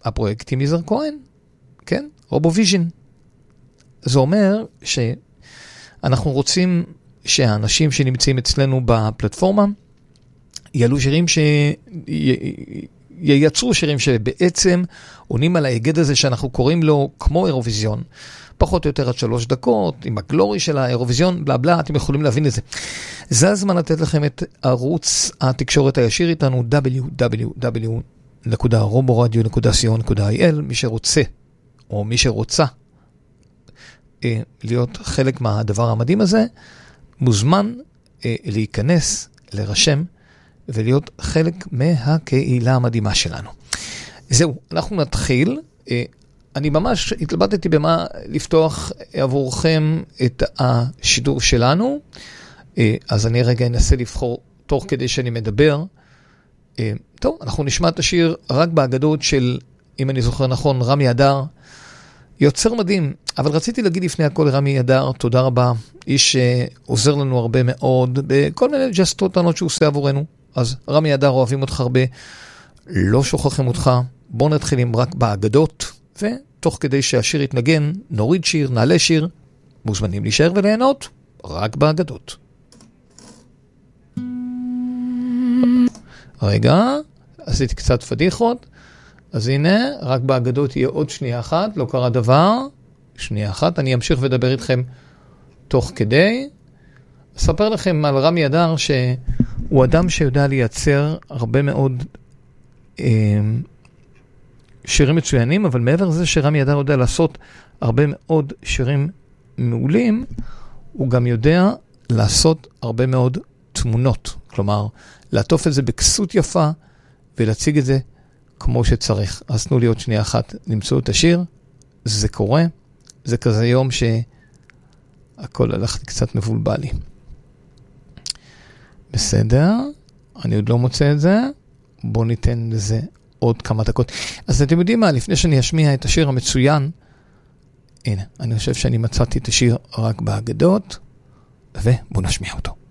הפרויקט עם יזהר כהן, כן? רובוויז'ן. זה אומר שאנחנו רוצים שהאנשים שנמצאים אצלנו בפלטפורמה, יעלו שירים ייצרו שירים שבעצם עונים על ההיגד הזה שאנחנו קוראים לו כמו אירוויזיון. פחות או יותר עד 3 דקות, עם הגלורי של האירוויזיון, בלה בלה, אתם יכולים להבין את זה. זה הזמן לתת לכם את ערוץ התקשורת הישיר איתנו, www.roboradio.co.il, מי שרוצה, או מי שרוצה, להיות חלק מהדבר המדהים הזה, מוזמן להיכנס, לרשם, ולהיות חלק מהקהילה המדהימה שלנו. זהו, אנחנו נתחיל. אני ממש התלבטתי במה לפתוח עבורכם את השידור שלנו, אז אני רגע אנסה לבחור תוך כדי שאני מדבר. טוב, אנחנו נשמע את השיר רק באגדות של, אם אני זוכר נכון, רמי אדר, יוצר מדהים, אבל רציתי להגיד לפני הכל רמי אדר, תודה רבה, איש שעוזר לנו הרבה מאוד, בכל מיני ג'סטות ענות שהוא עושה עבורנו, אז רמי אדר, אוהבים אותך הרבה, לא שוכחים אותך, בואו נתחיל עם רק באגדות, ותוך כדי שהשיר יתנגן, נוריד שיר, נעלה שיר, מוזמנים להישאר וליהנות, רק באגדות. רגע, עשיתי קצת פדיחות, אז הנה, רק באגדות יהיה עוד שנייה אחת, לא קרה דבר, שנייה אחת, אני אמשיך ודבר איתכם תוך כדי. אספר לכם על רמי אדר שהוא אדם שיודע לייצר הרבה מאוד שירים מצוינים, אבל מעבר לזה שרמי אדר יודע לעשות הרבה מאוד שירים מעולים, הוא גם יודע לעשות הרבה מאוד תמונות. כלומר, לעטוף את זה בכסות יפה ולהציג את זה כמו שצריך. אז תנו לי עוד שנייה אחת למצוא את השיר. זה קורה. זה כזה יום שהכל הלך קצת מבולבל לי. בסדר. אני עוד לא מוצא את זה. בואו ניתן לזה עוד כמה דקות. אז אתם יודעים מה? לפני שאני אשמיע את השיר המצוין, הנה, אני חושב שאני מצאתי את השיר רק באגדות, ובואו נשמיע אותו.